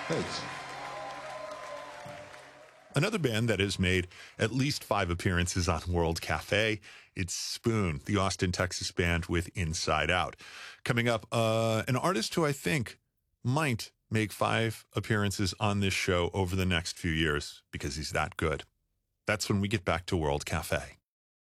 Heads. Another band that has made at least 5 appearances on World Cafe, it's Spoon, the Austin, Texas band with Inside Out. Coming up, an artist who I think might make 5 appearances on this show over the next few years because he's that good. That's when we get back to World Cafe.